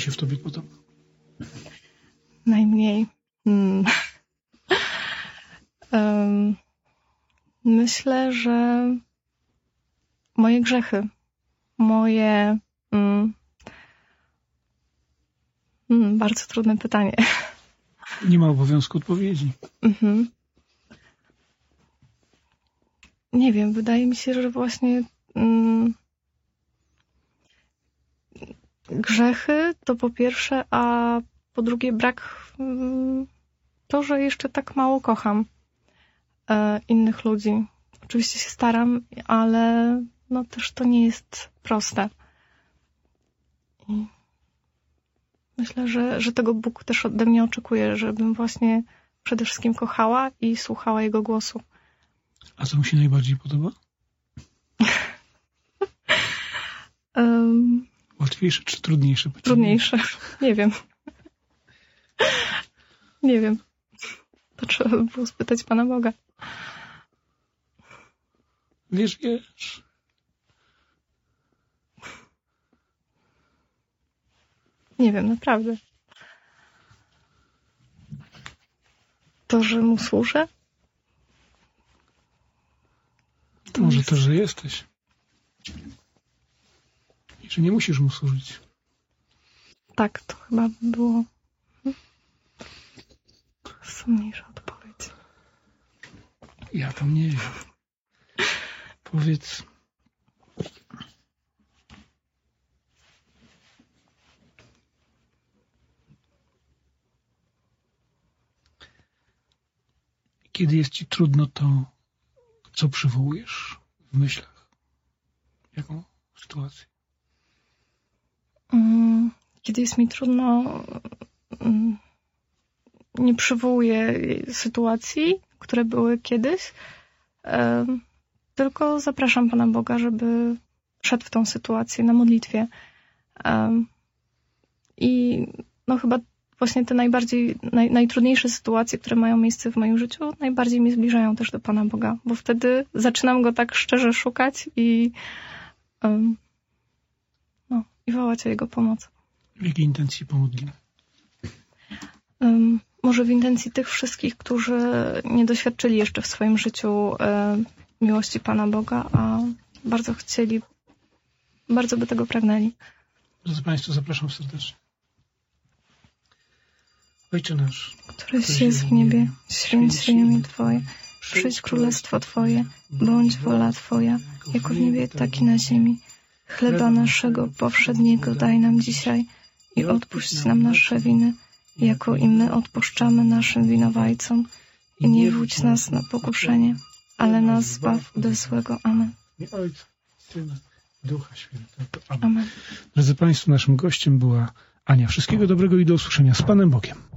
się w tobie podoba? Najmniej. Myślę, że moje grzechy, moje... bardzo trudne pytanie. Nie ma obowiązku odpowiedzi. Nie wiem, wydaje mi się, że właśnie grzechy to po pierwsze, a po drugie brak to, że jeszcze tak mało kocham innych ludzi. Oczywiście się staram, ale no też to nie jest proste. I myślę, że tego Bóg też ode mnie oczekuje, żebym właśnie przede wszystkim kochała i słuchała Jego głosu. A co mu się najbardziej podoba? Łatwiejsze czy trudniejsze pytanie? Trudniejsze. Nie wiem. Nie wiem. To trzeba by było spytać Pana Boga. Wiesz. Nie wiem, naprawdę. To, że Mu służę? To może to, że jesteś. I że nie musisz Mu służyć. Tak, to chyba by było rozsądniejsza odpowiedź. Ja tam nie wiem. Powiedz... Kiedy jest ci trudno, to co przywołujesz w myślach? Jaką sytuację? Kiedy jest mi trudno, nie przywołuję sytuacji, które były kiedyś, tylko zapraszam Pana Boga, żeby szedł w tą sytuację na modlitwie. I no chyba właśnie te najtrudniejsze sytuacje, które mają miejsce w moim życiu, najbardziej mnie zbliżają też do Pana Boga, bo wtedy zaczynam Go tak szczerze szukać i wołać o Jego pomoc. W jakiej intencji pomodlimy? Może w intencji tych wszystkich, którzy nie doświadczyli jeszcze w swoim życiu miłości Pana Boga, a bardzo chcieli, bardzo by tego pragnęli. Drodzy Państwo, zapraszam serdecznie. Ojcze nasz, któryś jest w niebie, święć się imię Twoje, przyjdź królestwo Twoje, bądź wola Twoja, jako w niebie, tak i na ziemi. Chleba naszego powszedniego daj nam dzisiaj i odpuść nam nasze winy, jako i my odpuszczamy naszym winowajcom. I nie wódź nas na pokuszenie, ale nas zbaw ode złego. Amen. Ojca, Syna, Ducha Świętego. Amen. Amen. Drodzy Państwo, naszym gościem była Ania. Wszystkiego dobrego i do usłyszenia z Panem Bogiem.